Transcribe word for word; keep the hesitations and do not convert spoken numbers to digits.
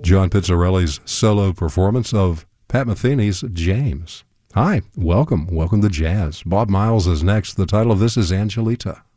John Pizzarelli's solo performance of Pat Metheny's James. Hi, welcome, welcome to Jazz. Bob Miles is next. The title of this is Angelita.